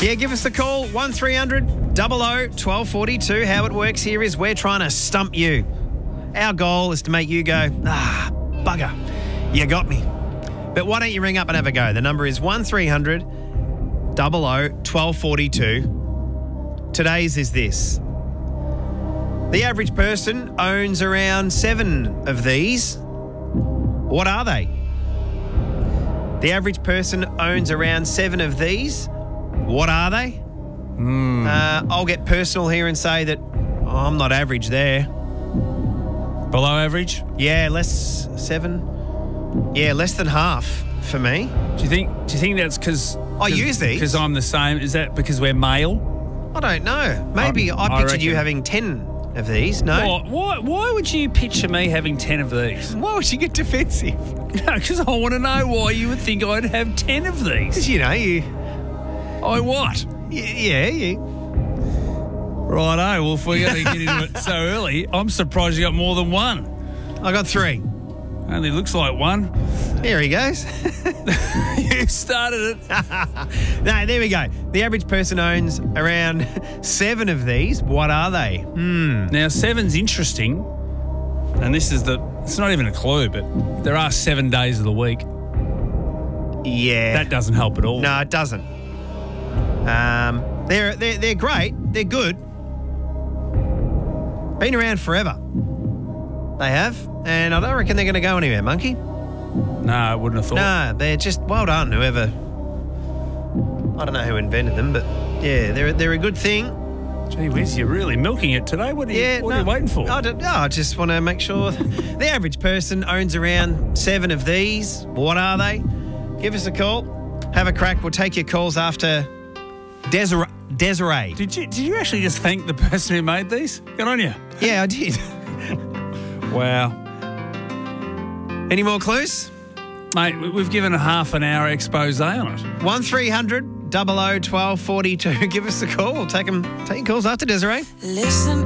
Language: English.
Yeah, give us a call, 1300 00 1242. How it works here is we're trying to stump you. Our goal is to make you go, bugger, you got me. But why don't you ring up and have a go? The number is 1300 00 1242. Today's is this. The average person owns around 7 of these. What are they? The average person owns around 7 of these. What are they? I'll get personal here and say that I'm not average there. Below average? Yeah, less 7. Yeah, less than half for me. Do you think that's because I use these? Because I'm the same. Is that because we're male? I don't know. Maybe I pictured you having 10 of these. No. Why would you picture me having 10 of these? Why would you get defensive? No, because I want to know why you would think I'd have 10 of these. Because, you know, you... Oh, what? Yeah, you... Righto, well, if we're going to get into it so early, I'm surprised you got more than one. I got 3. Only looks like one. There he goes. You started it. No, there we go. The average person owns around 7 of these. What are they? Now, 7's interesting, and this is it's not even a clue, but there are 7 days of the week. Yeah. That doesn't help at all. No, it doesn't. They're great. They're good. Been around forever. They have. And I don't reckon they're going to go anywhere, Monkey. No, I wouldn't have thought. No, they're just, well done, whoever. I don't know who invented them, but yeah, they're a good thing. Gee whiz, you're really milking it today. What are you waiting for? I just want to make sure. The average person owns around 7 of these. What are they? Give us a call. Have a crack. We'll take your calls after Desiree. Did you actually just thank the person who made these? Good on you. Yeah, I did. Wow. Any more clues? Mate, we've given a half an hour expose on it. 1300 00 1242. Give us a call. We'll take your calls after Desiree. Listen.